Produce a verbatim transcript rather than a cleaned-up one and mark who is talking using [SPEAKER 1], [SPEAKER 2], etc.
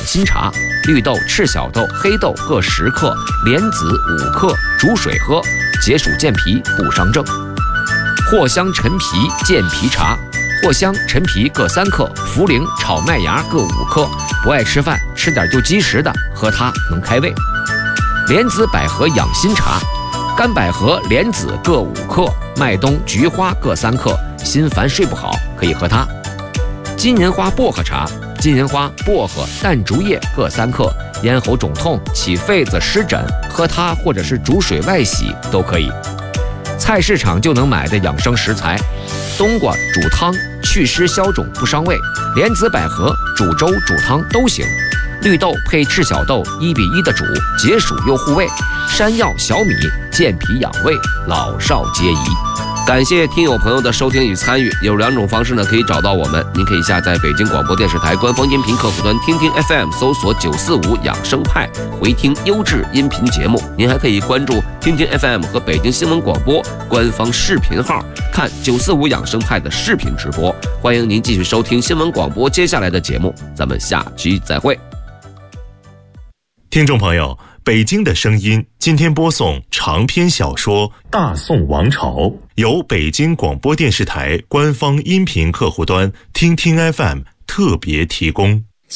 [SPEAKER 1] 心茶，绿豆、赤小豆、黑豆各十克，莲子五克，煮水喝，解暑健脾，不伤正。藿香陈皮健脾茶，藿香、陈皮各三克，茯苓、炒麦芽各五克。不爱吃饭，吃点就积食的，喝它能开胃。莲子百合养心茶，干百合、莲子各五克，麦冬、菊花各三克，心烦睡不好可以喝它。金银花薄荷茶，金银花、薄荷、淡竹叶各三克，咽喉肿痛、起痱子、湿疹，喝它或者是煮水外洗都可以。菜市场就能买的养生食材：冬瓜煮汤祛湿消肿不伤胃，莲子百合煮粥煮汤都行。绿豆配赤小豆一比一的煮，解暑又护胃。山药、小米健脾养胃，老少皆宜。
[SPEAKER 2] 感谢听友朋友的收听与参与，有两种方式呢可以找到我们。您可以下载北京广播电视台官方音频客户端听听 F M， 搜索九四五养生派，回听优质音频节目。您还可以关注听听 F M 和北京新闻广播官方视频号，看九四五养生派的视频直播。欢迎您继续收听新闻广播接下来的节目，咱们下期再会。
[SPEAKER 3] 听众朋友，北京的声音今天播送长篇小说《大宋王朝》，由北京广播电视台官方音频客户端听听 F M 特别提供。